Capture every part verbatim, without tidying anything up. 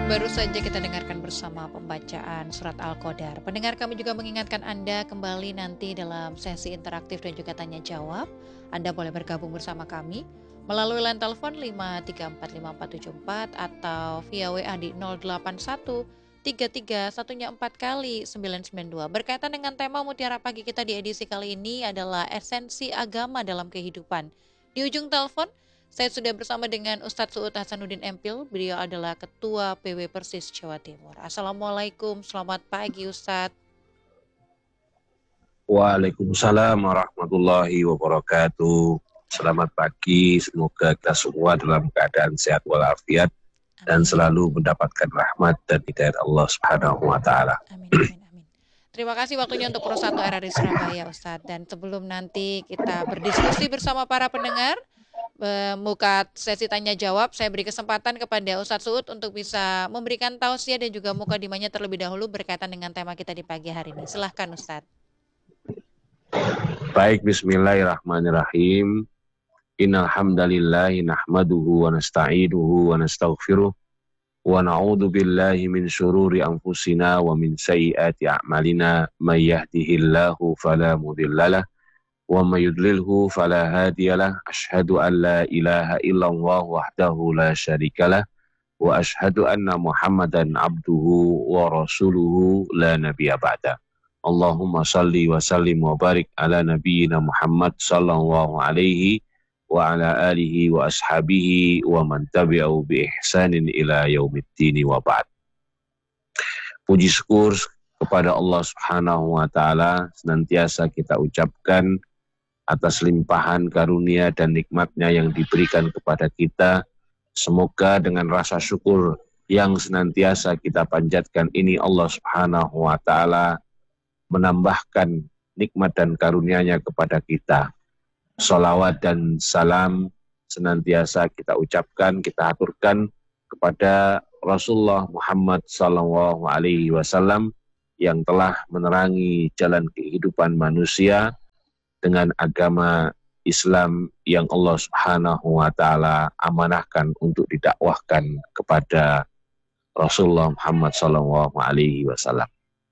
Baru saja kita dengarkan bersama pembacaan surat Al-Qadar. Pendengar, kami juga mengingatkan Anda kembali nanti dalam sesi interaktif dan juga tanya jawab. Anda boleh bergabung bersama kami melalui line telepon lima tiga empat lima empat tujuh empat atau via W A di nol delapan satu tiga tiga satunya empat kali sembilan sembilan dua. Berkaitan dengan tema Mutiara Pagi kita di edisi kali ini adalah esensi agama dalam kehidupan. Di ujung telepon saya sudah bersama dengan Ustadz Suud Hasanuddin Empil. Beliau adalah Ketua P W Persis Jawa Timur. Assalamualaikum, selamat pagi Ustadz. Waalaikumsalam warahmatullahi wabarakatuh. Selamat pagi, semoga kita semua dalam keadaan sehat walafiat dan selalu mendapatkan rahmat dan hidayah Allah Subhanahu wa taala. Amin, amin, amin. Terima kasih waktunya untuk Pro satu R R I Surabaya Ustadz. Dan sebelum nanti kita berdiskusi bersama para pendengar, muka sesi tanya jawab, saya beri kesempatan kepada Ustadz Suud untuk bisa memberikan tausiah dan juga mukadimahnya terlebih dahulu berkaitan dengan tema kita di pagi hari ini. Silahkan Ustadz. Baik, bismillahirrahmanirrahim. Innal hamdalillahi nahmaduhu wa nasta'inuhu wa nastaghfiruh wa na'udzu billahi min syururi anfusina wa min sayyiati a'malina may yahdihillahu fala mudhillalah wa may yudlilhu fala hadiyalah. Asyhadu an la ilaha illallah wahdahu la syarikalah wa asyhadu anna Muhammadan abduhu wa rasuluhu la nabiyya ba'da. Allahumma salli wa sallim wa barik ala nabiyyina Muhammad sallallahu alaihi wa ala alihi wa ashabihi wa man tabi'ahu bi ihsanin ila yaumiddin wa ba'd. Puji syukur kepada Allah Subhanahu wa taala senantiasa kita ucapkan atas limpahan karunia dan nikmatnya yang diberikan kepada kita. Semoga dengan rasa syukur yang senantiasa kita panjatkan ini Allah Subhanahu wa taala menambahkan nikmat dan karunia-Nya kepada kita. Salawat dan salam senantiasa kita ucapkan, kita aturkan kepada Rasulullah Muhammad sallallahu alaihi wasallam yang telah menerangi jalan kehidupan manusia dengan agama Islam yang Allah Subhanahu wa taala amanahkan untuk didakwahkan kepada Rasulullah Muhammad sallallahu alaihi wasallam.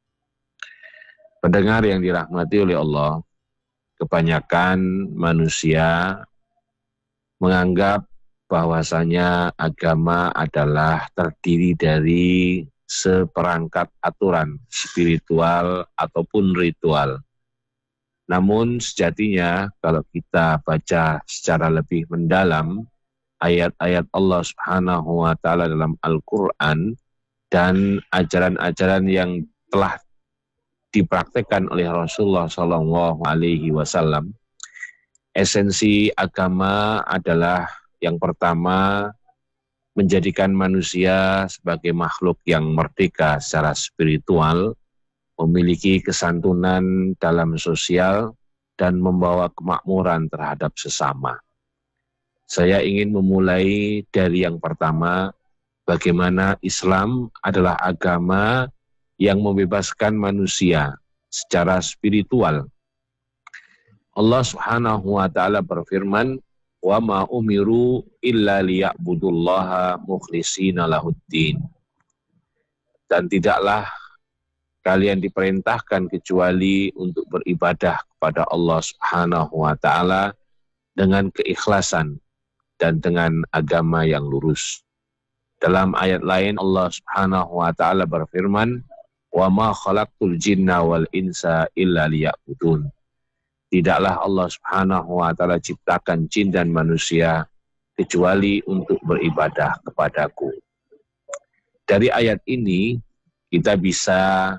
Pendengar yang dirahmati oleh Allah, kebanyakan manusia menganggap bahwasanya agama adalah terdiri dari seperangkat aturan spiritual ataupun ritual. Namun sejatinya kalau kita baca secara lebih mendalam ayat-ayat Allah Subhanahu wa taala dalam Al-Qur'an dan ajaran-ajaran yang telah dipraktekkan oleh Rasulullah Shallallahu Alaihi Wasallam, esensi agama adalah yang pertama menjadikan manusia sebagai makhluk yang merdeka secara spiritual, memiliki kesantunan dalam sosial dan membawa kemakmuran terhadap sesama. Saya ingin memulai dari yang pertama, bagaimana Islam adalah agama yang membebaskan manusia secara spiritual. Allah Subhanahu wa taala berfirman, "Wa ma umiru illa liya'budullaha mukhlishina lahuddin." Dan tidaklah kalian diperintahkan kecuali untuk beribadah kepada Allah Subhanahu wa taala dengan keikhlasan dan dengan agama yang lurus. Dalam ayat lain Allah Subhanahu wa taala berfirman, "Wa ma khalaqtul jinna wal insa illa liya'budun." Tidaklah Allah Subhanahu wa taala ciptakan jin dan manusia kecuali untuk beribadah kepadaku. Dari ayat ini kita bisa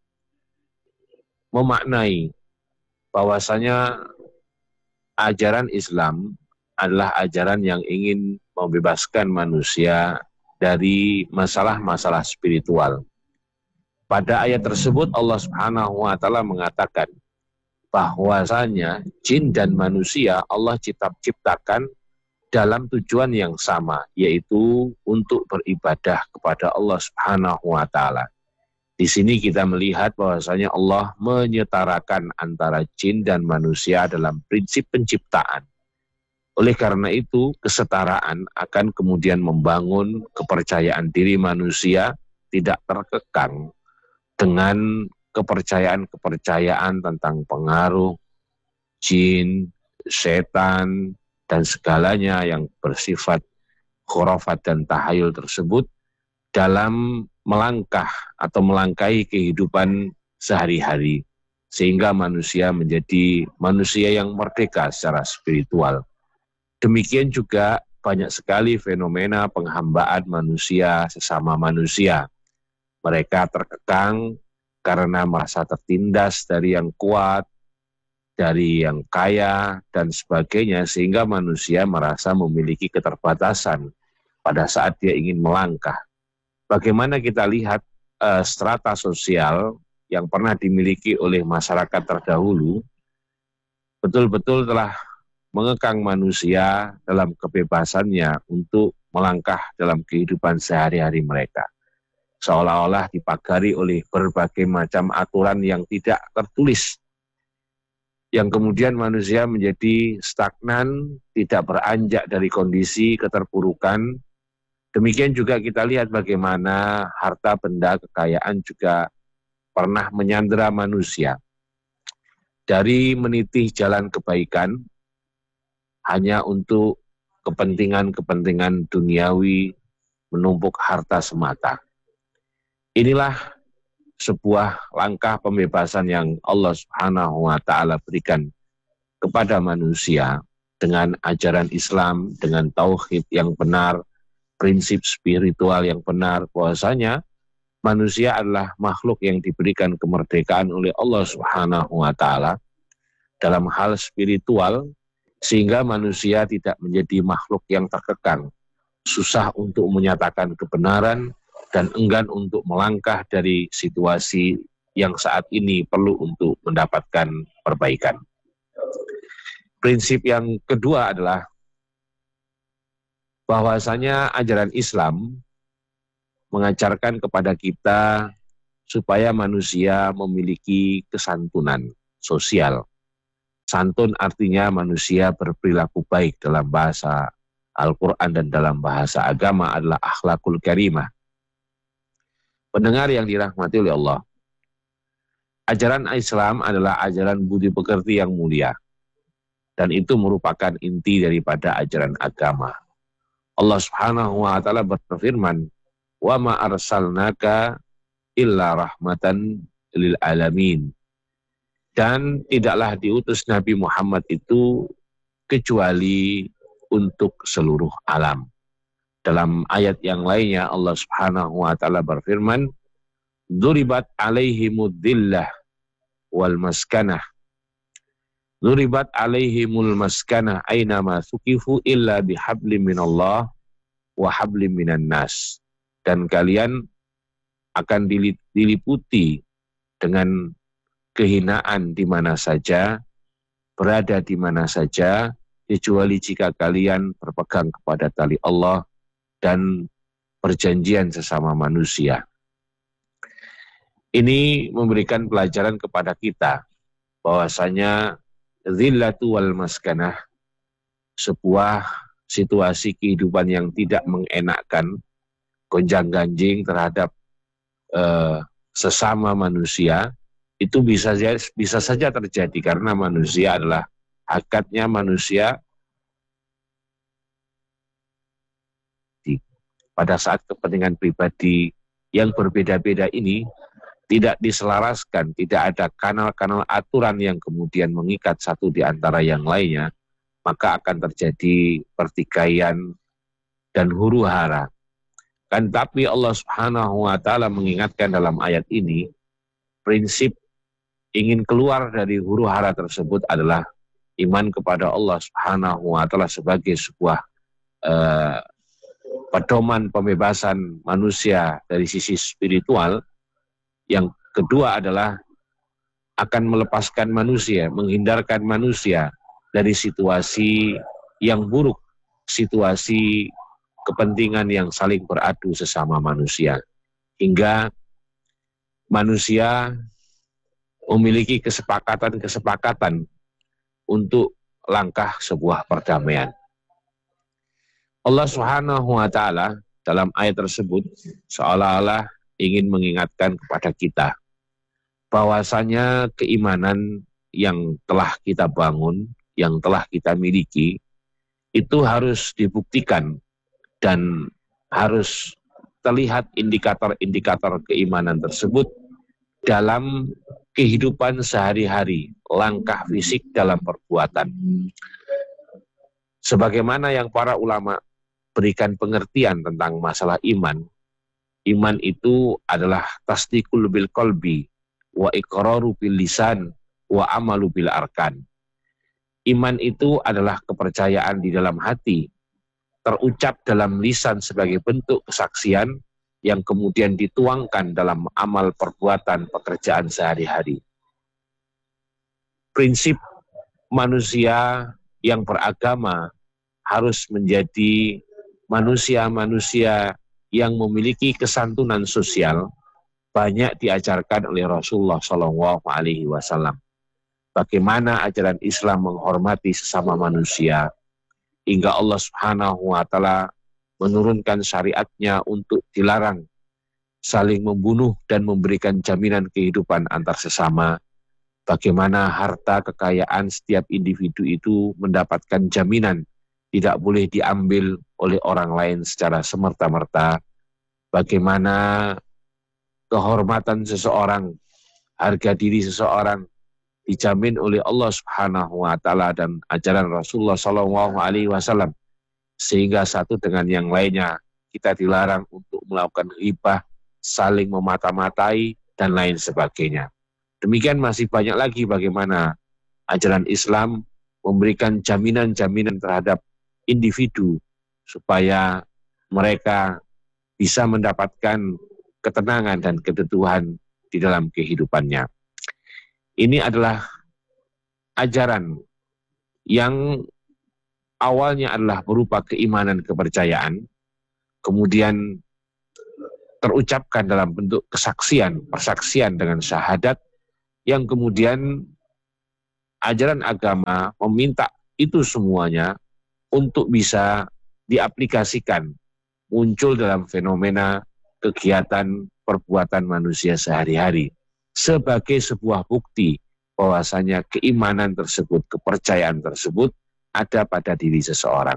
memaknai bahwasanya ajaran Islam adalah ajaran yang ingin membebaskan manusia dari masalah-masalah spiritual. Pada ayat tersebut Allah Subhanahu wa taala mengatakan bahwasanya jin dan manusia Allah ciptakan dalam tujuan yang sama, yaitu untuk beribadah kepada Allah Subhanahu wa taala. Di sini kita melihat bahwasanya Allah menyetarakan antara jin dan manusia dalam prinsip penciptaan. Oleh karena itu, kesetaraan akan kemudian membangun kepercayaan diri manusia tidak terkekang dengan kepercayaan-kepercayaan tentang pengaruh, jin, setan, dan segalanya yang bersifat khurafat dan tahayul tersebut dalam melangkah atau melangkahi kehidupan sehari-hari. Sehingga manusia menjadi manusia yang merdeka secara spiritual. Demikian juga banyak sekali fenomena penghambaan manusia sesama manusia. Mereka terkekang karena merasa tertindas dari yang kuat, dari yang kaya, dan sebagainya, sehingga manusia merasa memiliki keterbatasan pada saat dia ingin melangkah. Bagaimana kita lihat uh, strata sosial yang pernah dimiliki oleh masyarakat terdahulu, betul-betul telah mengekang manusia dalam kebebasannya untuk melangkah dalam kehidupan sehari-hari mereka. Seolah-olah dipagari oleh berbagai macam aturan yang tidak tertulis, yang kemudian manusia menjadi stagnan, tidak beranjak dari kondisi keterpurukan. Demikian juga kita lihat bagaimana harta benda kekayaan juga pernah menyandera manusia. Dari meniti jalan kebaikan, hanya untuk kepentingan-kepentingan duniawi, menumpuk harta semata. Inilah sebuah langkah pembebasan yang Allah Subhanahu wa Ta'ala berikan kepada manusia dengan ajaran Islam, dengan tauhid yang benar, prinsip spiritual yang benar, bahwasanya manusia adalah makhluk yang diberikan kemerdekaan oleh Allah Subhanahu wa Ta'ala dalam hal spiritual, sehingga manusia tidak menjadi makhluk yang terkekang, susah untuk menyatakan kebenaran, dan enggan untuk melangkah dari situasi yang saat ini perlu untuk mendapatkan perbaikan. Prinsip yang kedua adalah bahwasanya ajaran Islam mengajarkan kepada kita supaya manusia memiliki kesantunan sosial. Santun artinya manusia berperilaku baik, dalam bahasa Al-Quran dan dalam bahasa agama adalah akhlakul karimah. Pendengar yang dirahmati oleh Allah, ajaran Islam adalah ajaran budi pekerti yang mulia, dan itu merupakan inti daripada ajaran agama. Allah Subhanahu wa Ta'ala berfirman, "Wa ma arsalnaka illa rahmatan lil alamin." Dan tidaklah diutus Nabi Muhammad itu kecuali untuk seluruh alam. Dalam ayat yang lainnya Allah Subhanahu wa Ta'ala berfirman, "Duribat alaihimud dhillah wal maskanah. Duribat alaihimul maskanah aynama sukifu illa bihablim minallah wa hablim minan nas." Dan kalian akan diliputi dengan kehinaan di mana saja, berada di mana saja, kecuali jika kalian berpegang kepada tali Allah dan perjanjian sesama manusia. Ini memberikan pelajaran kepada kita bahwasanya zillatu wal maskanah, sebuah situasi kehidupan yang tidak mengenakkan, gonjang-ganjing terhadap eh, sesama manusia, itu bisa bisa saja terjadi karena manusia adalah hakikatnya manusia. Pada saat kepentingan pribadi yang berbeda-beda ini tidak diselaraskan, tidak ada kanal-kanal aturan yang kemudian mengikat satu di antara yang lainnya, maka akan terjadi pertikaian dan huru-hara. Kan tapi Allah Subhanahu wa Ta'ala mengingatkan dalam ayat ini, prinsip ingin keluar dari huru-hara tersebut adalah iman kepada Allah Subhanahu wa Ta'ala sebagai sebuah eh, pedoman pembebasan manusia dari sisi spiritual. Yang kedua adalah akan melepaskan manusia, menghindarkan manusia dari situasi yang buruk, situasi kepentingan yang saling beradu sesama manusia, hingga manusia memiliki kesepakatan-kesepakatan untuk langkah sebuah perdamaian. Allah Subhanahu wa taala dalam ayat tersebut seolah-olah ingin mengingatkan kepada kita bahwasanya keimanan yang telah kita bangun, yang telah kita miliki, itu harus dibuktikan dan harus terlihat indikator-indikator keimanan tersebut dalam kehidupan sehari-hari, langkah fisik dalam perbuatan. Sebagaimana yang para ulama berikan pengertian tentang masalah iman, iman itu adalah tasdiqul bil qalbi, wa iqraru bil lisan, wa amalu bil arkan. Iman itu adalah kepercayaan di dalam hati, terucap dalam lisan sebagai bentuk kesaksian yang kemudian dituangkan dalam amal perbuatan pekerjaan sehari-hari. Prinsip manusia yang beragama harus menjadi manusia-manusia yang memiliki kesantunan sosial, banyak diajarkan oleh Rasulullah shallallahu alaihi wasallam. Bagaimana ajaran Islam menghormati sesama manusia, hingga Allah Subhanahu wa taala menurunkan syariatnya untuk dilarang saling membunuh dan memberikan jaminan kehidupan antar sesama. Bagaimana harta kekayaan setiap individu itu mendapatkan jaminan tidak boleh diambil oleh orang lain secara semerta-merta. Bagaimana kehormatan seseorang, harga diri seseorang dijamin oleh Allah Subhanahu wa taala dan ajaran Rasulullah sallallahu alaihi wasallam, sehingga satu dengan yang lainnya kita dilarang untuk melakukan ghibah, saling memata-matai dan lain sebagainya. Demikian masih banyak lagi bagaimana ajaran Islam memberikan jaminan-jaminan terhadap individu supaya mereka bisa mendapatkan ketenangan dan keteduhan di dalam kehidupannya. Ini adalah ajaran yang awalnya adalah berupa keimanan kepercayaan, kemudian terucapkan dalam bentuk kesaksian, persaksian dengan syahadat, yang kemudian ajaran agama meminta itu semuanya untuk bisa diaplikasikan, muncul dalam fenomena kegiatan perbuatan manusia sehari-hari, sebagai sebuah bukti bahwasanya keimanan tersebut, kepercayaan tersebut ada pada diri seseorang.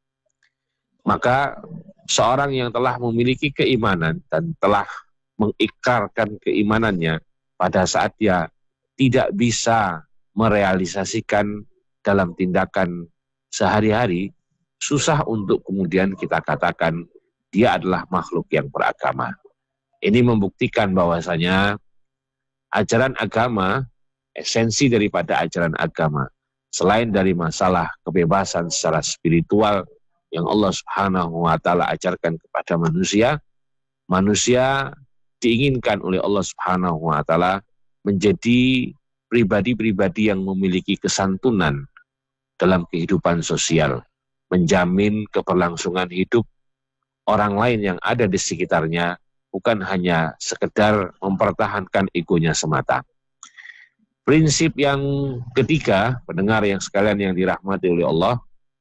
Maka seorang yang telah memiliki keimanan dan telah mengikrarkan keimanannya, pada saat dia tidak bisa merealisasikan dalam tindakan sehari-hari, susah untuk kemudian kita katakan dia adalah makhluk yang beragama. Ini membuktikan bahwasanya ajaran agama, esensi daripada ajaran agama, selain dari masalah kebebasan secara spiritual yang Allah Subhanahu wa taala ajarkan kepada manusia, manusia diinginkan oleh Allah Subhanahu wa taala menjadi pribadi-pribadi yang memiliki kesantunan dalam kehidupan sosial, menjamin keberlangsungan hidup orang lain yang ada di sekitarnya, bukan hanya sekedar mempertahankan egonya semata. Prinsip yang ketiga, pendengar yang sekalian yang dirahmati oleh Allah,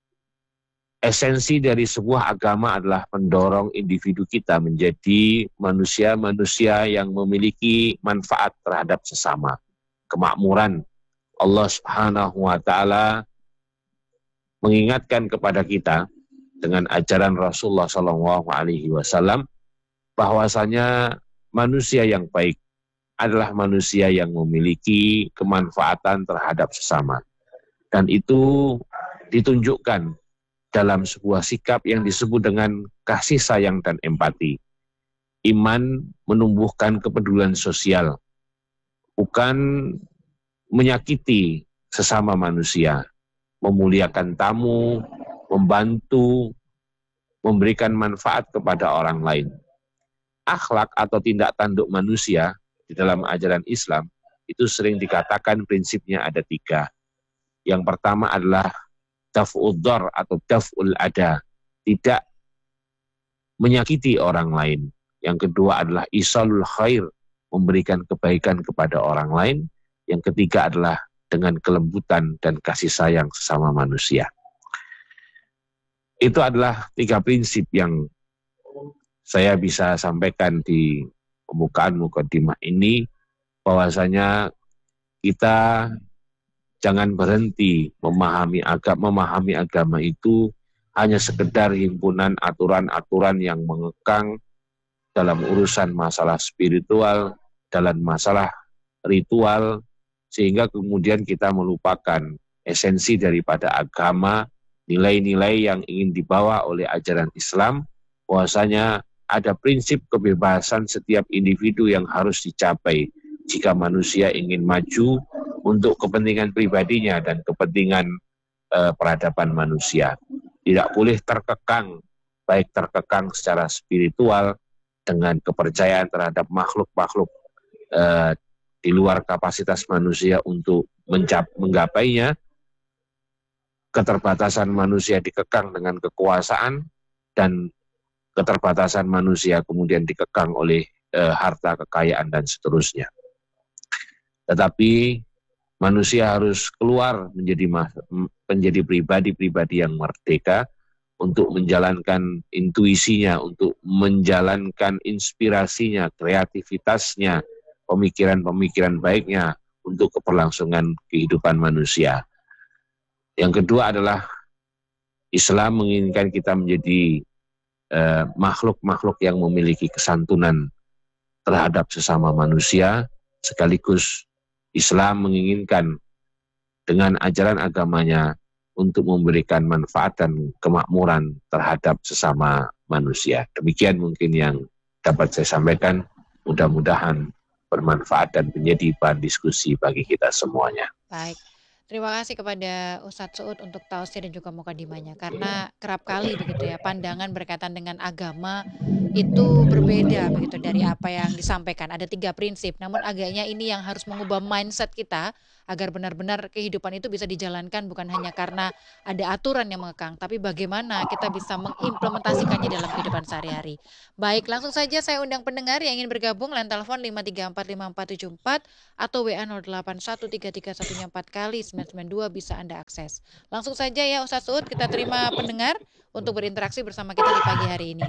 esensi dari sebuah agama adalah mendorong individu kita menjadi manusia-manusia yang memiliki manfaat terhadap sesama, kemakmuran. Allah Subhanahu wa taala mengingatkan kepada kita dengan ajaran Rasulullah sallallahu alaihi wasallam bahwasanya manusia yang baik adalah manusia yang memiliki kemanfaatan terhadap sesama. Dan itu ditunjukkan dalam sebuah sikap yang disebut dengan kasih sayang dan empati. Iman menumbuhkan kepedulian sosial, bukan menyakiti sesama manusia, memuliakan tamu, membantu, memberikan manfaat kepada orang lain. Akhlak atau tindak tanduk manusia di dalam ajaran Islam itu sering dikatakan prinsipnya ada tiga. Yang pertama adalah daf'ud dar atau daf'ul ada, tidak menyakiti orang lain. Yang kedua adalah isalul khair, memberikan kebaikan kepada orang lain. Yang ketiga adalah dengan kelembutan dan kasih sayang sesama manusia. Itu adalah tiga prinsip yang saya bisa sampaikan di pembukaan mukadimah ini, bahwasanya kita jangan berhenti memahami agama, memahami agama itu hanya sekedar himpunan aturan-aturan yang mengekang dalam urusan masalah spiritual, dalam masalah ritual, sehingga kemudian kita melupakan esensi daripada agama, nilai-nilai yang ingin dibawa oleh ajaran Islam, bahwasanya ada prinsip kebebasan setiap individu yang harus dicapai jika manusia ingin maju untuk kepentingan pribadinya dan kepentingan eh, peradaban manusia. Tidak boleh terkekang, baik terkekang secara spiritual dengan kepercayaan terhadap makhluk-makhluk eh, di luar kapasitas manusia untuk mencap, menggapainya. Keterbatasan manusia dikekang dengan kekuasaan, dan keterbatasan manusia kemudian dikekang oleh eh, harta, kekayaan, dan seterusnya. Tetapi manusia harus keluar menjadi menjadi pribadi-pribadi yang merdeka untuk menjalankan intuisinya, untuk menjalankan inspirasinya, kreativitasnya, pemikiran-pemikiran baiknya untuk keberlangsungan kehidupan manusia. Yang kedua adalah Islam menginginkan kita menjadi eh, makhluk-makhluk yang memiliki kesantunan terhadap sesama manusia, sekaligus Islam menginginkan dengan ajaran agamanya untuk memberikan manfaat dan kemakmuran terhadap sesama manusia. Demikian mungkin yang dapat saya sampaikan, mudah-mudahan bermanfaat dan menjadi bahan diskusi bagi kita semuanya. Baik. Terima kasih kepada Ustadz Suud untuk tausiah dan juga mukadimahnya, karena kerap kali begitu ya pandangan berkaitan dengan agama itu berbeda begitu dari apa yang disampaikan. Ada tiga prinsip, namun agaknya ini yang harus mengubah mindset kita agar benar-benar kehidupan itu bisa dijalankan bukan hanya karena ada aturan yang mengekang, tapi bagaimana kita bisa mengimplementasikannya dalam kehidupan sehari-hari. Baik, langsung saja saya undang pendengar yang ingin bergabung, line telepon lima tiga empat lima empat tujuh empat atau W A nol delapan satu tiga tiga satu empat kali sembilan sembilan dua bisa Anda akses. Langsung saja ya Ustadz Suud, kita terima pendengar untuk berinteraksi bersama kita di pagi hari ini.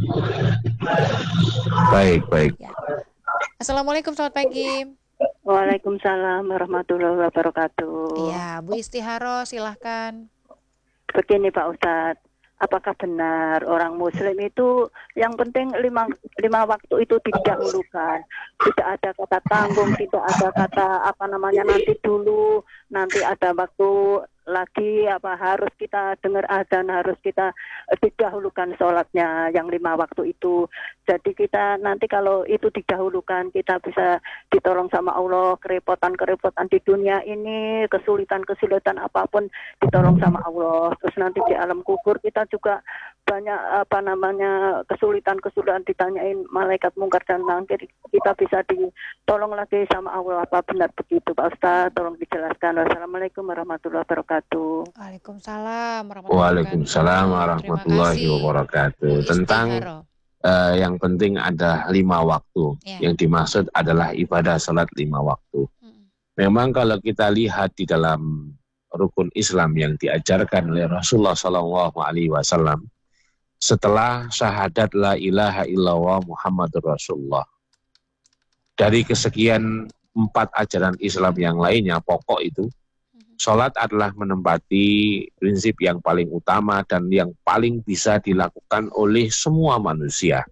Baik, baik. Ya. Assalamualaikum, selamat pagi. Waalaikumsalam warahmatullahi wabarakatuh. Iya, Bu Istiharo, silahkan. Begini Pak Ustadz, apakah benar orang Muslim itu yang penting lima, lima waktu itu didahulukan? Tidak ada kata tanggung, tidak ada kata apa namanya nanti dulu, nanti ada waktu lagi, apa harus kita dengar azan, harus kita didahulukan sholatnya yang lima waktu itu. Jadi kita nanti kalau itu didahulukan, kita bisa ditolong sama Allah, kerepotan-kerepotan di dunia ini, kesulitan-kesulitan apapun ditolong sama Allah. Terus nanti di alam kubur kita juga banyak apa namanya kesulitan-kesulitan, ditanyain malaikat mungkar dan nakir, kita bisa ditolong lagi sama Allah. Apa benar begitu Pak Ustaz? Tolong dijelaskan. Wassalamualaikum warahmatullahi wabarakatuh. Waalaikumsalam warahmatullahi Waalaikumsalam warahmatullahi wabarakatuh. Tentang uh, yang penting ada lima waktu. Ya. Yang dimaksud adalah ibadah salat lima waktu. Hmm. Memang kalau kita lihat di dalam rukun Islam yang diajarkan oleh Rasulullah Shallallahu Alaihi Wasallam, setelah syahadat la ilaha illallah Muhammadur Rasulullah, dari kesekian empat ajaran Islam yang lainnya, pokok itu, sholat adalah menempati prinsip yang paling utama dan yang paling bisa dilakukan oleh semua manusia.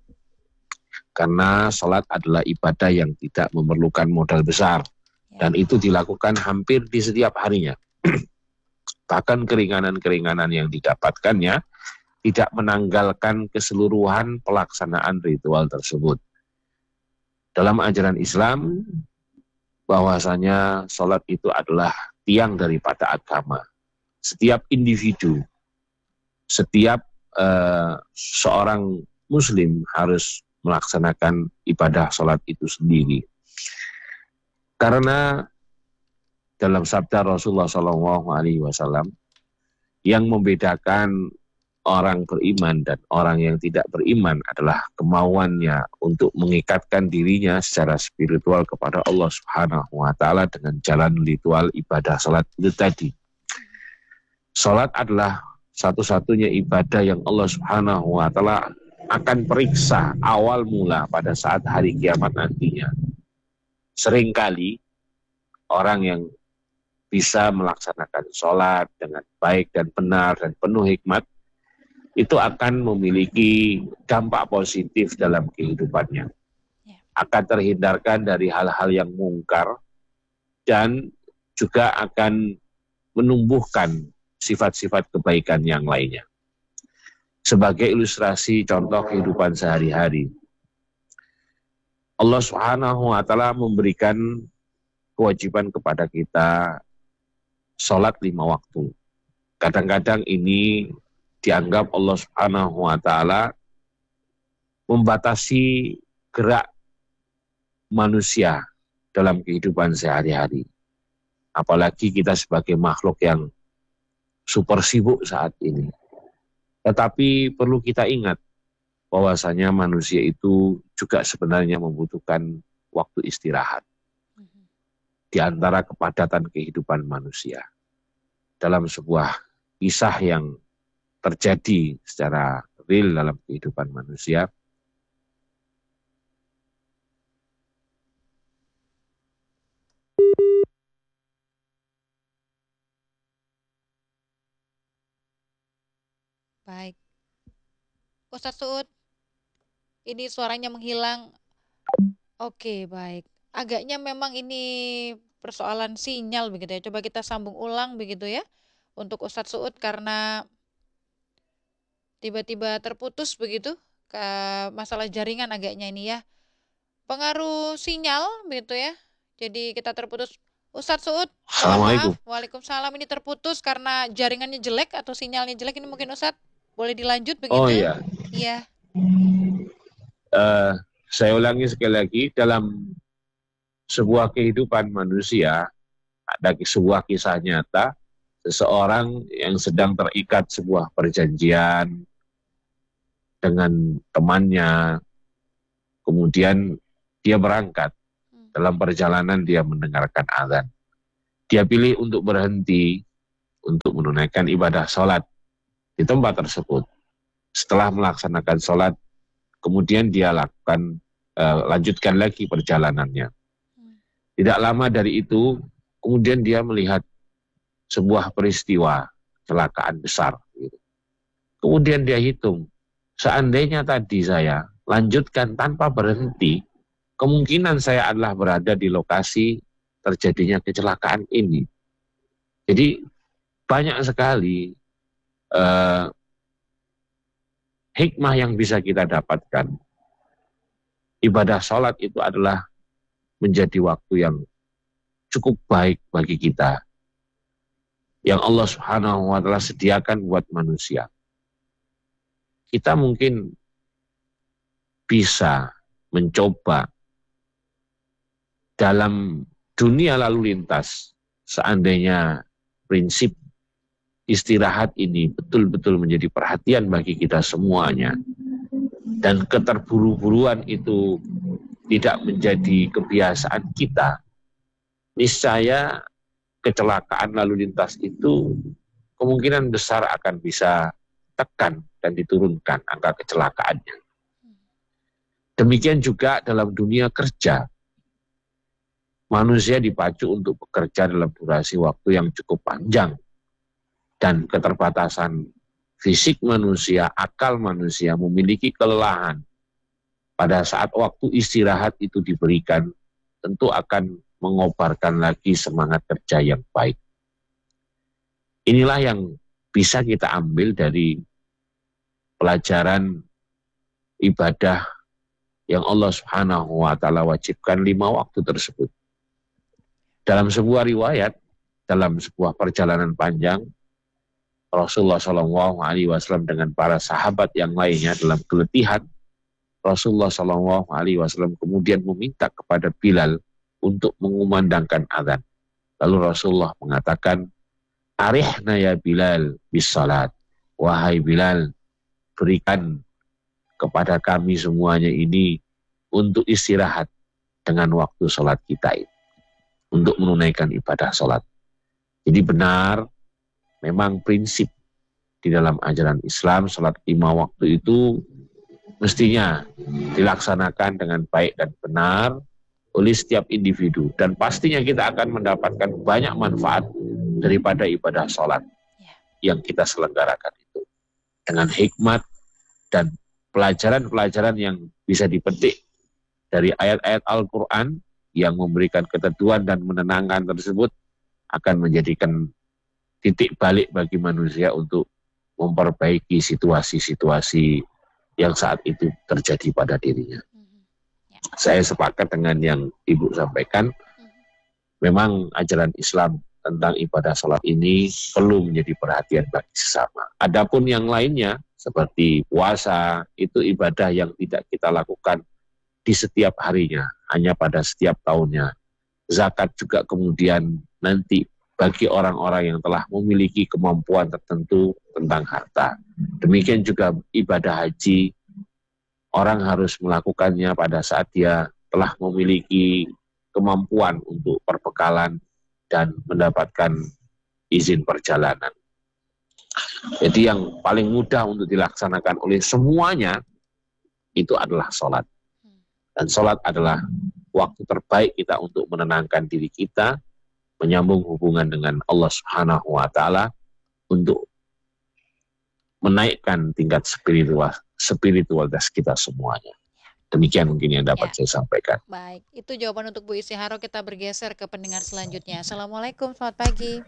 Karena sholat adalah ibadah yang tidak memerlukan modal besar, dan itu dilakukan hampir di setiap harinya. Bahkan keringanan-keringanan yang didapatkannya tidak menanggalkan keseluruhan pelaksanaan ritual tersebut. Dalam ajaran Islam, bahwasanya sholat itu adalah tiang daripada agama. Setiap individu, setiap uh, seorang muslim harus melaksanakan ibadah sholat itu sendiri. Karena dalam sabda Rasulullah shallallahu alaihi wasallam, yang membedakan orang beriman dan orang yang tidak beriman adalah kemauannya untuk mengikatkan dirinya secara spiritual kepada Allah Subhanahu wa taala dengan jalan ritual ibadah salat itu tadi. Salat adalah satu-satunya ibadah yang Allah Subhanahu wa taala akan periksa awal mula pada saat hari kiamat nantinya. Seringkali orang yang bisa melaksanakan sholat dengan baik dan benar dan penuh hikmat, itu akan memiliki dampak positif dalam kehidupannya. Akan terhindarkan dari hal-hal yang mungkar dan juga akan menumbuhkan sifat-sifat kebaikan yang lainnya. Sebagai ilustrasi contoh kehidupan sehari-hari, Allah Subhanahu wa taala memberikan kewajiban kepada kita sholat lima waktu. Kadang-kadang ini dianggap Allah Subhanahu wa taala membatasi gerak manusia dalam kehidupan sehari-hari. Apalagi kita sebagai makhluk yang super sibuk saat ini. Tetapi perlu kita ingat bahwasanya manusia itu juga sebenarnya membutuhkan waktu istirahat. Di antara kepadatan kehidupan manusia. Dalam sebuah kisah yang terjadi secara real dalam kehidupan manusia, Baik. Ustadz Suud, ini suaranya menghilang. Oke, baik. Agaknya memang ini persoalan sinyal begitu ya. Coba kita sambung ulang begitu ya untuk Ustadz Suud karena tiba-tiba terputus begitu ke masalah jaringan agaknya ini ya. Pengaruh sinyal begitu ya. Jadi kita terputus. Ustadz Suud, Assalamualaikum. maaf. Waalaikumsalam, ini terputus karena jaringannya jelek atau sinyalnya jelek. Ini mungkin Ustadz boleh dilanjut begitu? Oh iya. Iya. Uh, saya ulangi sekali lagi, dalam sebuah kehidupan manusia, ada sebuah kisah nyata, seseorang yang sedang terikat sebuah perjanjian dengan temannya, kemudian dia berangkat, dalam perjalanan dia mendengarkan azan. Dia pilih untuk berhenti, untuk menunaikan ibadah sholat di tempat tersebut. Setelah melaksanakan sholat, kemudian dia lakukan, uh, lanjutkan lagi perjalanannya. Tidak lama dari itu, kemudian dia melihat sebuah peristiwa kecelakaan besar. Kemudian dia hitung, seandainya tadi saya lanjutkan tanpa berhenti, kemungkinan saya adalah berada di lokasi terjadinya kecelakaan ini. Jadi banyak sekali uh, hikmah yang bisa kita dapatkan. Ibadah sholat itu adalah menjadi waktu yang cukup baik bagi kita, yang Allah Subhanahu wa taala sediakan buat manusia. Kita mungkin bisa mencoba dalam dunia lalu lintas, seandainya prinsip istirahat ini betul-betul menjadi perhatian bagi kita semuanya, dan keterburu-buruan itu tidak menjadi kebiasaan kita, niscaya kecelakaan lalu lintas itu kemungkinan besar akan bisa tekan dan diturunkan angka kecelakaannya. Demikian juga dalam dunia kerja. Manusia dipacu untuk bekerja dalam durasi waktu yang cukup panjang. Dan keterbatasan fisik manusia, akal manusia memiliki kelelahan. Pada saat waktu istirahat itu diberikan, tentu akan mengobarkan lagi semangat kerja yang baik. Inilah yang bisa kita ambil dari pelajaran ibadah yang Allah Subhanahu wa taala wajibkan lima waktu tersebut. Dalam sebuah riwayat, dalam sebuah perjalanan panjang, Rasulullah shallallahu alaihi wasallam dengan para sahabat yang lainnya dalam keletihan, Rasulullah shallallahu alaihi wasallam kemudian meminta kepada Bilal untuk mengumandangkan azan. Lalu Rasulullah mengatakan, "Arihna ya Bilal bis salat." Wahai Bilal, berikan kepada kami semuanya ini untuk istirahat dengan waktu sholat kita ini, untuk menunaikan ibadah sholat. Jadi benar, memang prinsip di dalam ajaran Islam, salat lima waktu itu mestinya dilaksanakan dengan baik dan benar oleh setiap individu. Dan pastinya kita akan mendapatkan banyak manfaat daripada ibadah salat yang kita selenggarakan itu. Dengan hikmat dan pelajaran-pelajaran yang bisa dipetik dari ayat-ayat Al-Quran yang memberikan keteduhan dan menenangkan tersebut akan menjadikan titik balik bagi manusia untuk memperbaiki situasi-situasi yang saat itu terjadi pada dirinya. Saya sepakat dengan yang Ibu sampaikan. Memang ajaran Islam tentang ibadah salat ini perlu menjadi perhatian bagi sesama. Adapun yang lainnya seperti puasa, itu ibadah yang tidak kita lakukan di setiap harinya, hanya pada setiap tahunnya. Zakat juga kemudian nanti bagi orang-orang yang telah memiliki kemampuan tertentu tentang harta. Demikian juga ibadah haji, orang harus melakukannya pada saat dia telah memiliki kemampuan untuk perbekalan dan mendapatkan izin perjalanan. Jadi yang paling mudah untuk dilaksanakan oleh semuanya itu adalah sholat. Dan sholat adalah waktu terbaik kita untuk menenangkan diri kita, menyambung hubungan dengan Allah Subhanahu wa Ta'ala, untuk menaikkan tingkat spiritual, spiritualitas kita semuanya. Demikian mungkin yang dapat ya. saya sampaikan. Baik, itu jawaban untuk Bu Isyiharo. Kita bergeser ke pendengar selanjutnya. Assalamualaikum, selamat pagi.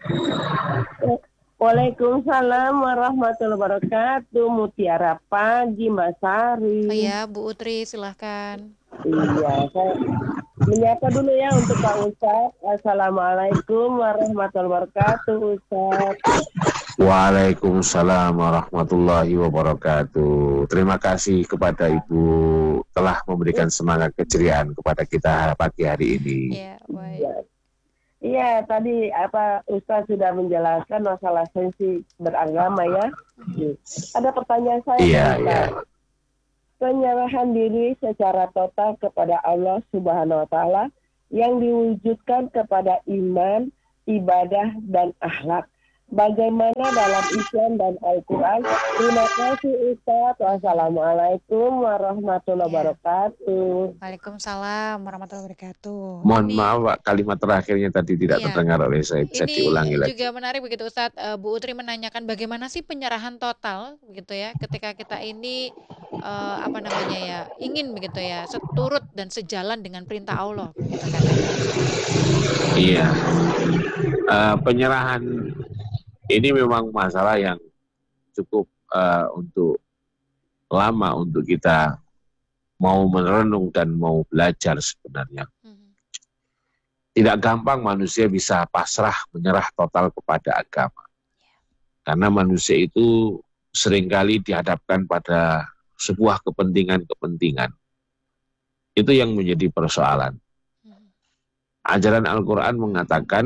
Waalaikumsalam warahmatullahi wabarakatuh. Mutiara pagi, Mbak Sari. Oh ya, Bu Utri, silahkan. Iya, saya menyapa dulu ya untuk Pak Ustadz. Assalamualaikum warahmatullahi wabarakatuh, Ustadz. Waalaikumsalam warahmatullahi wabarakatuh. Terima kasih kepada Ibu telah memberikan semangat keceriaan kepada kita pagi hari ini. Iya, baik. Iya, tadi apa Ustaz sudah menjelaskan masalah sensi beragama ya. Ada pertanyaan saya. Iya, iya. Penyerahan diri secara total kepada Allah Subhanahu wa Ta'ala yang diwujudkan kepada iman, ibadah, dan akhlak. Bagaimana dalam Islam dan Al-Quran? Terima kasih Ustaz. Wassalamualaikum warahmatullahi wabarakatuh. Waalaikumsalam warahmatullahi wabarakatuh. Mohon Ini, maaf Pak, kalimat terakhirnya tadi tidak iya. terdengar oleh saya. Bisa ini diulangi lagi. juga menarik begitu Ustaz. Uh, Bu Utri menanyakan bagaimana sih penyerahan total begitu ya, ketika kita ini uh, apa namanya ya, ingin begitu ya, seturut dan sejalan dengan perintah Allah begitu katanya. Iya. Uh, penyerahan ini memang masalah yang cukup uh, untuk lama untuk kita mau merenung dan mau belajar sebenarnya. Mm-hmm. Tidak gampang manusia bisa pasrah menyerah total kepada agama. Yeah. Karena manusia itu seringkali dihadapkan pada sebuah kepentingan-kepentingan. Itu yang menjadi persoalan. Mm-hmm. Ajaran Al-Quran mengatakan,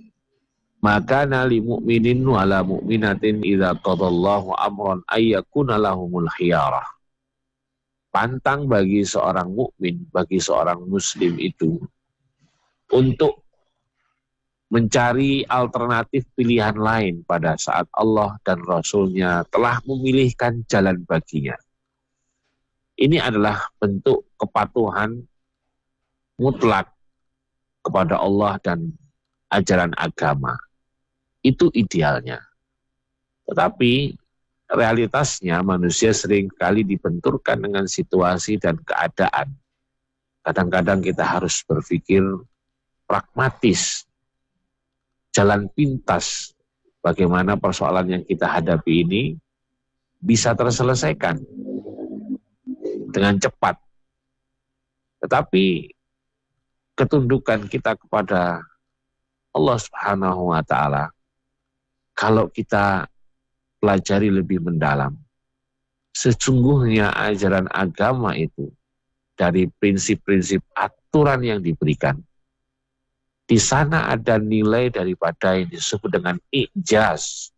maka nali mu'minin wala mu'minatin idza qadallahu amran ayyakuna lahumul khiyarah. Pantang bagi seorang mukmin, bagi seorang muslim itu untuk mencari alternatif pilihan lain pada saat Allah dan Rasul-Nya telah memilihkan jalan baginya. Ini adalah bentuk kepatuhan mutlak kepada Allah dan ajaran agama. Itu idealnya. Tetapi realitasnya manusia sering kali dibenturkan dengan situasi dan keadaan. Kadang-kadang kita harus berpikir pragmatis, jalan pintas, bagaimana persoalan yang kita hadapi ini bisa terselesaikan dengan cepat. Tetapi ketundukan kita kepada Allah Subhanahu wa Ta'ala, kalau kita pelajari lebih mendalam, sesungguhnya ajaran agama itu dari prinsip-prinsip aturan yang diberikan, di sana ada nilai daripada yang disebut dengan ijaz,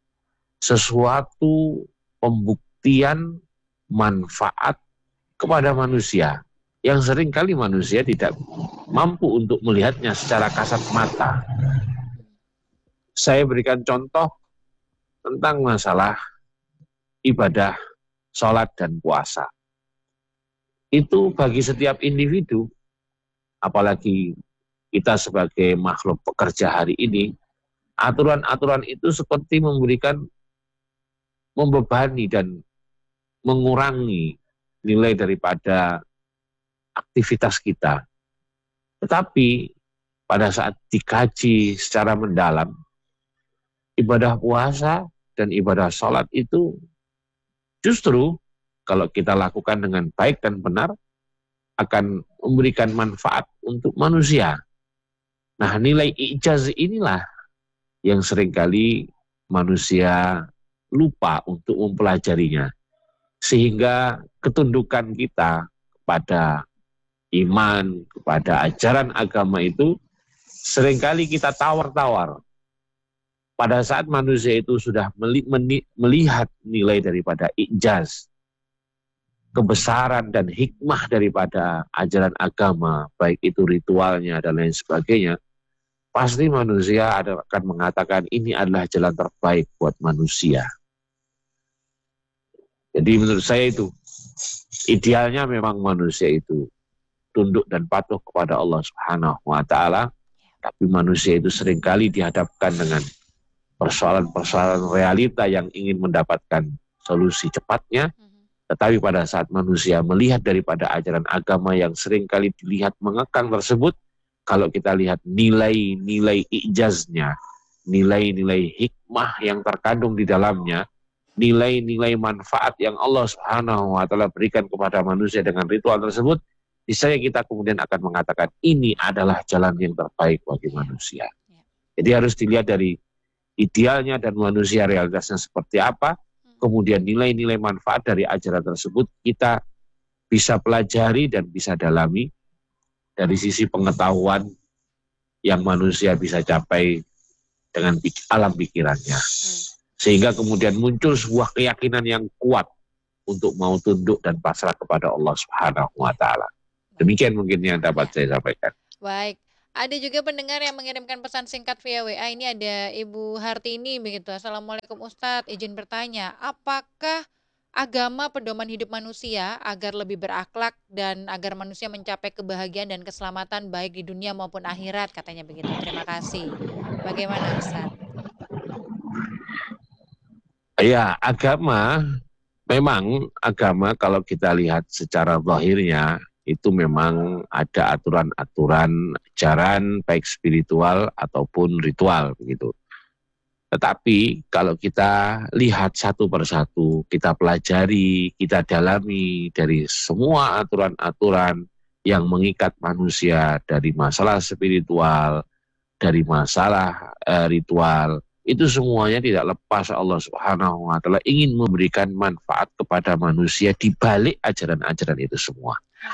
sesuatu pembuktian manfaat kepada manusia yang seringkali manusia tidak mampu untuk melihatnya secara kasat mata. Saya berikan contoh tentang masalah ibadah sholat dan puasa. Itu bagi setiap individu, apalagi kita sebagai makhluk pekerja hari ini, aturan-aturan itu seperti memberikan, membebani dan mengurangi nilai daripada aktivitas kita. Tetapi pada saat dikaji secara mendalam, ibadah puasa dan ibadah sholat itu justru kalau kita lakukan dengan baik dan benar akan memberikan manfaat untuk manusia. Nah, nilai ijaz inilah yang seringkali manusia lupa untuk mempelajarinya. Sehingga ketundukan kita kepada iman, kepada ajaran agama itu seringkali kita tawar-tawar. Pada saat manusia itu sudah melihat nilai daripada ijaz, kebesaran dan hikmah daripada ajaran agama, baik itu ritualnya dan lain sebagainya, pasti manusia akan mengatakan ini adalah jalan terbaik buat manusia. Jadi menurut saya itu, idealnya memang manusia itu tunduk dan patuh kepada Allah Subhanahu wa Ta'ala, tapi manusia itu seringkali dihadapkan dengan persoalan-persoalan realita yang ingin mendapatkan solusi cepatnya, tetapi pada saat manusia melihat daripada ajaran agama yang seringkali dilihat mengekang tersebut, kalau kita lihat nilai-nilai ijaznya, nilai-nilai hikmah yang terkandung di dalamnya, nilai-nilai manfaat yang Allah Subhanahu wa Ta'ala berikan kepada manusia dengan ritual tersebut, niscaya kita kemudian akan mengatakan ini adalah jalan yang terbaik bagi manusia. Jadi harus dilihat dari idealnya dan manusia realitasnya seperti apa, kemudian nilai-nilai manfaat dari ajaran tersebut kita bisa pelajari dan bisa dalami dari sisi pengetahuan yang manusia bisa capai dengan alam pikirannya. Sehingga kemudian muncul sebuah keyakinan yang kuat untuk mau tunduk dan pasrah kepada Allah Subhanahu wa Ta'ala. Demikian mungkin yang dapat saya sampaikan. Baik. Ada juga pendengar yang mengirimkan pesan singkat via W A. Ini ada Ibu Hartini begitu. Assalamualaikum Ustadz, izin bertanya, apakah agama pedoman hidup manusia agar lebih berakhlak dan agar manusia mencapai kebahagiaan dan keselamatan baik di dunia maupun akhirat, katanya begitu. Terima kasih. Bagaimana Ustadz? Ya, agama, memang agama kalau kita lihat secara zahirnya, itu memang ada aturan-aturan ajaran baik spiritual ataupun ritual begitu. Tetapi kalau kita lihat satu persatu, kita pelajari, kita dalami dari semua aturan-aturan yang mengikat manusia dari masalah spiritual, dari masalah eh, ritual, itu semuanya tidak lepas Allah Subhanahu wa Ta'ala ingin memberikan manfaat kepada manusia di balik ajaran-ajaran itu semua.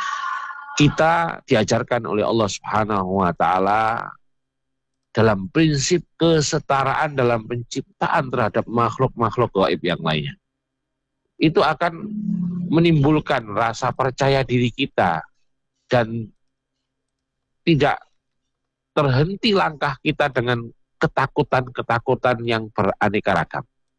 Kita diajarkan oleh Allah Subhanahu wa Ta'ala dalam prinsip kesetaraan dalam penciptaan terhadap makhluk-makhluk gaib yang lainnya. Itu akan menimbulkan rasa percaya diri kita dan tidak terhenti langkah kita dengan ketakutan-ketakutan yang beraneka ragam.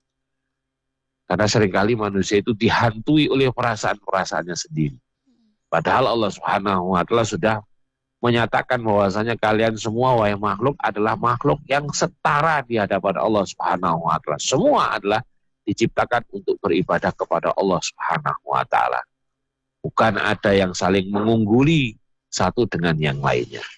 Karena seringkali manusia itu dihantui oleh perasaan-perasaannya sendiri. Padahal Allah Subhanahu wa Ta'ala sudah menyatakan bahwasanya kalian semua wahai makhluk adalah makhluk yang setara di hadapan Allah Subhanahu wa Ta'ala. Semua adalah diciptakan untuk beribadah kepada Allah Subhanahu wa Ta'ala. Bukan ada yang saling mengungguli satu dengan yang lainnya.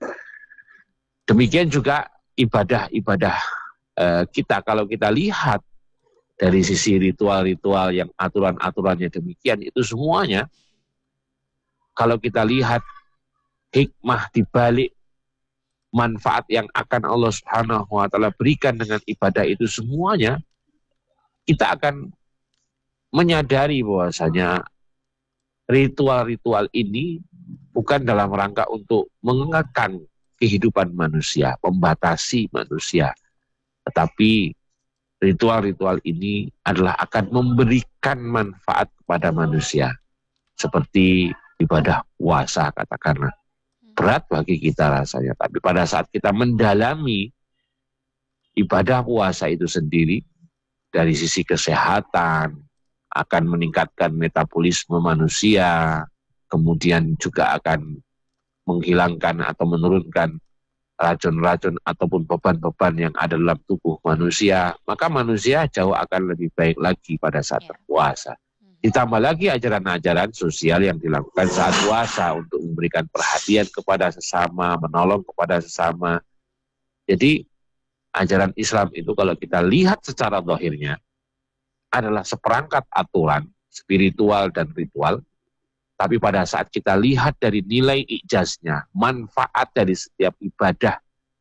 Demikian juga ibadah-ibadah eh, kita, kalau kita lihat dari sisi ritual-ritual yang aturan-aturannya demikian, itu semuanya kalau kita lihat hikmah di balik manfaat yang akan Allah Subhanahu wa Ta'ala berikan dengan ibadah itu semuanya, kita akan menyadari bahwasanya ritual-ritual ini bukan dalam rangka untuk mengekang kehidupan manusia, membatasi manusia, tetapi ritual-ritual ini adalah akan memberikan manfaat kepada manusia, seperti ibadah puasa katakanlah. Berat bagi kita rasanya, tapi pada saat kita mendalami ibadah puasa itu sendiri, dari sisi kesehatan, akan meningkatkan metabolisme manusia, kemudian juga akan menghilangkan atau menurunkan racun-racun ataupun beban-beban yang ada dalam tubuh manusia, maka manusia jauh akan lebih baik lagi pada saat Ya. berpuasa. Ditambah lagi ajaran-ajaran sosial yang dilakukan saat puasa untuk memberikan perhatian kepada sesama, menolong kepada sesama. Jadi ajaran Islam itu kalau kita lihat secara zahirnya adalah seperangkat aturan spiritual dan ritual, tapi pada saat kita lihat dari nilai ijaznya, manfaat dari setiap ibadah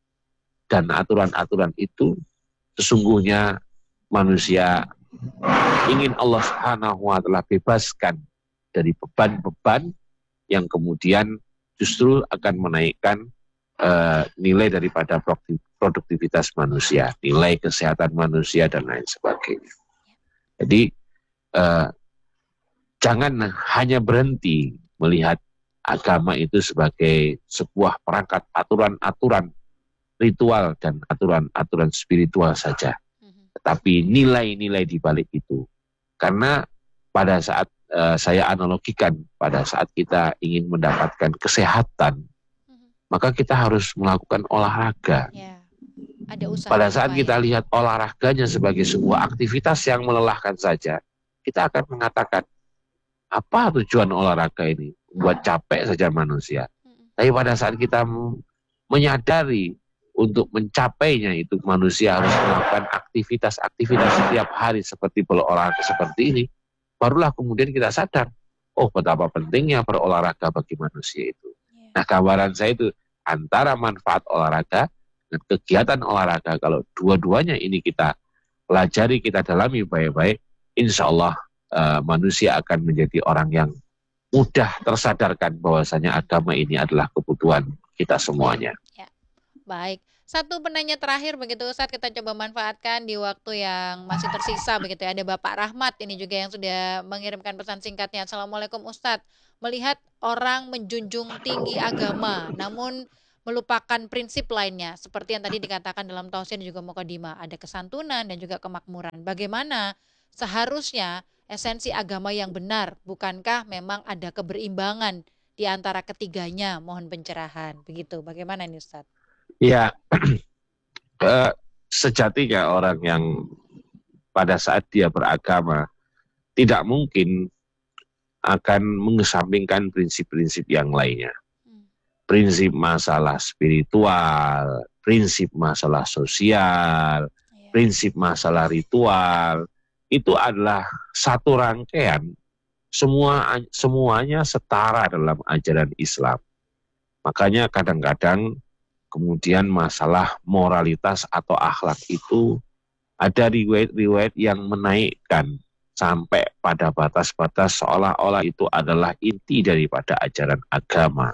dan aturan-aturan itu, sesungguhnya manusia ingin Allah Subhanahu wa Ta'ala bebaskan dari beban-beban yang kemudian justru akan menaikkan uh, nilai daripada produktivitas manusia, nilai kesehatan manusia dan lain sebagainya. Jadi uh, jangan hanya berhenti melihat agama itu sebagai sebuah perangkat aturan-aturan ritual dan aturan-aturan spiritual saja. Tetapi nilai-nilai di balik itu. Karena pada saat uh, saya analogikan, pada saat kita ingin mendapatkan kesehatan, maka kita harus melakukan olahraga. Ya, ada usaha Pada saat upaya. kita lihat olahraganya sebagai sebuah aktivitas yang melelahkan saja, kita akan mengatakan, apa tujuan olahraga ini? Buat capek saja manusia. Tapi pada saat kita menyadari untuk mencapainya itu manusia harus melakukan aktivitas-aktivitas setiap hari seperti berolahraga seperti ini, barulah kemudian kita sadar, oh betapa pentingnya berolahraga bagi manusia itu. Nah, gambaran saya itu antara manfaat olahraga dan kegiatan olahraga, kalau dua-duanya ini kita pelajari, kita dalami baik-baik, insya Allah Uh, manusia akan menjadi orang yang mudah tersadarkan bahwasanya agama ini adalah kebutuhan kita semuanya. Ya. Baik, satu penanya terakhir begitu Ustadz, kita coba manfaatkan di waktu yang masih tersisa begitu ya. Ada Bapak Rahmat ini juga yang sudah mengirimkan pesan singkatnya. Assalamualaikum Ustadz, melihat orang menjunjung tinggi agama namun melupakan prinsip lainnya seperti yang tadi dikatakan dalam tausiah dan juga mukadimah, ada kesantunan dan juga kemakmuran. Bagaimana seharusnya esensi agama yang benar? Bukankah memang ada keberimbangan di antara ketiganya? Mohon pencerahan. Begitu. Bagaimana nih Ustaz? Ya, eh, sejatinya orang yang pada saat dia beragama tidak mungkin akan mengesampingkan prinsip-prinsip yang lainnya. Prinsip masalah spiritual, prinsip masalah sosial, ya. Prinsip masalah ritual, itu adalah satu rangkaian, semua semuanya setara dalam ajaran Islam. Makanya kadang-kadang kemudian masalah moralitas atau akhlak itu ada riwayat-riwayat yang menaikkan sampai pada batas-batas seolah-olah itu adalah inti daripada ajaran agama.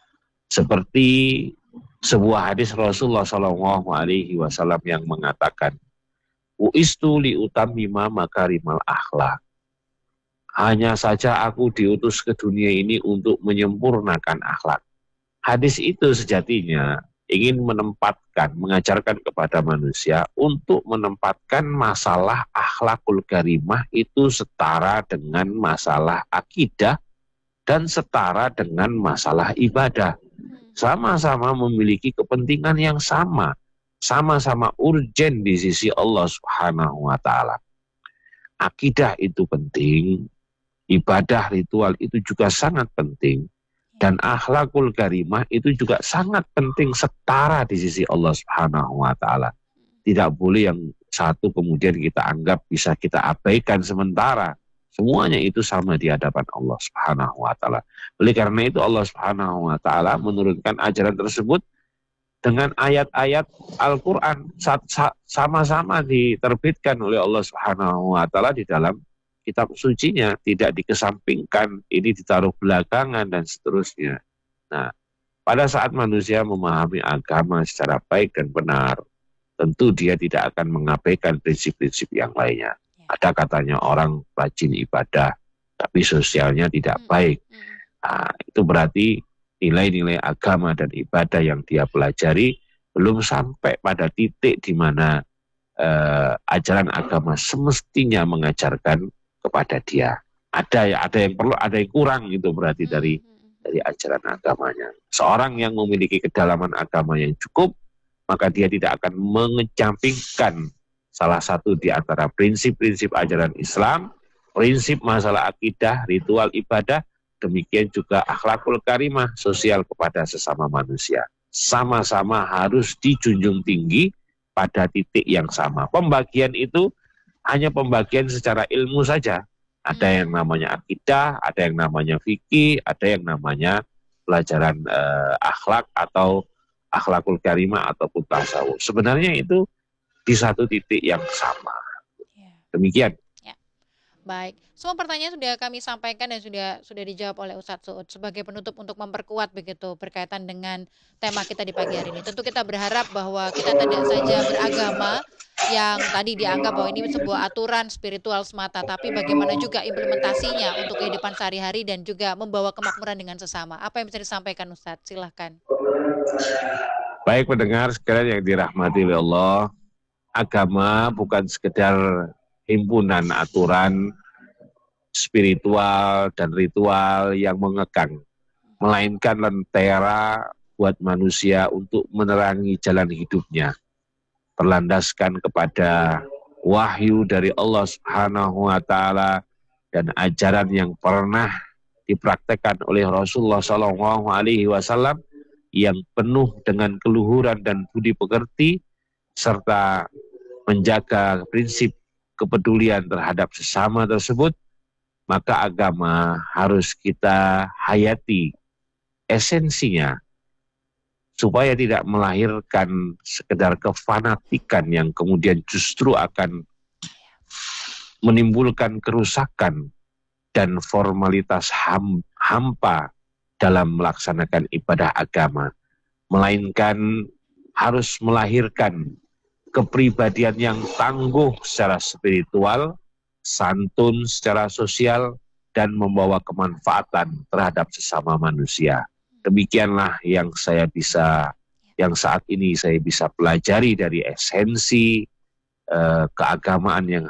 Seperti sebuah hadis Rasulullah shallallahu alaihi wasallam yang mengatakan, Uistu li utammima makarimal akhlak. Hanya saja aku diutus ke dunia ini untuk menyempurnakan akhlak. Hadis itu sejatinya ingin menempatkan, mengajarkan kepada manusia untuk menempatkan masalah akhlakul karimah itu setara dengan masalah akidah dan setara dengan masalah ibadah. Sama-sama memiliki kepentingan yang sama. Sama-sama urgen di sisi Allah Subhanahu wa Ta'ala. Akidah itu penting, ibadah ritual itu juga sangat penting, dan akhlakul karimah itu juga sangat penting, setara di sisi Allah Subhanahu wa Ta'ala. Tidak boleh yang satu kemudian kita anggap bisa kita abaikan sementara. Semuanya itu sama di hadapan Allah Subhanahu wa Ta'ala. Oleh karena itu Allah Subhanahu wa Ta'ala menurunkan ajaran tersebut dengan ayat-ayat Al-Quran sama-sama diterbitkan oleh Allah Subhanahu wa Ta'ala di dalam kitab sucinya, tidak dikesampingkan, ini ditaruh belakangan dan seterusnya. Nah, pada saat manusia memahami agama secara baik dan benar, tentu dia tidak akan mengabaikan prinsip-prinsip yang lainnya. Ada katanya orang rajin ibadah, tapi sosialnya tidak baik. Nah, itu berarti nilai-nilai agama dan ibadah yang dia pelajari belum sampai pada titik di mana eh, ajaran agama semestinya mengajarkan kepada dia. Ada ya, ada yang perlu, ada yang kurang gitu berarti dari dari ajaran agamanya. Seorang yang memiliki kedalaman agama yang cukup, maka dia tidak akan mengecampingkan salah satu di antara prinsip-prinsip ajaran Islam, prinsip masalah akidah, ritual ibadah, demikian juga akhlakul karimah, sosial kepada sesama manusia. Sama-sama harus dijunjung tinggi pada titik yang sama. Pembagian itu hanya pembagian secara ilmu saja. Ada yang namanya akidah, ada yang namanya fikih, ada yang namanya pelajaran eh, akhlak atau akhlakul karimah ataupun tasawuf. Sebenarnya itu di satu titik yang sama. Demikian. Ya. Baik, semua pertanyaan sudah kami sampaikan dan sudah sudah dijawab oleh Ustadz Suud. Sebagai penutup untuk memperkuat begitu berkaitan dengan tema kita di pagi hari ini. Tentu kita berharap bahwa kita tidak saja beragama yang tadi dianggap bahwa ini sebuah aturan spiritual semata, tapi bagaimana juga implementasinya untuk kehidupan sehari-hari dan juga membawa kemakmuran dengan sesama. Apa yang bisa disampaikan Ustadz? Silahkan. Baik pendengar sekalian yang dirahmati oleh Allah, agama bukan sekedar himpunan aturan spiritual dan ritual yang mengekang, melainkan lentera buat manusia untuk menerangi jalan hidupnya, berlandaskan kepada wahyu dari Allah Subhanahu wa taala dan ajaran yang pernah dipraktekkan oleh Rasulullah shallallahu alaihi wasallam yang penuh dengan keluhuran dan budi pekerti serta menjaga prinsip kepedulian terhadap sesama tersebut, maka agama harus kita hayati esensinya supaya tidak melahirkan sekedar kefanatikan yang kemudian justru akan menimbulkan kerusakan dan formalitas ham, hampa dalam melaksanakan ibadah agama, melainkan harus melahirkan kepribadian yang tangguh secara spiritual, santun secara sosial, dan membawa kemanfaatan terhadap sesama manusia. Demikianlah yang saya bisa, yang saat ini saya bisa pelajari dari esensi eh, keagamaan yang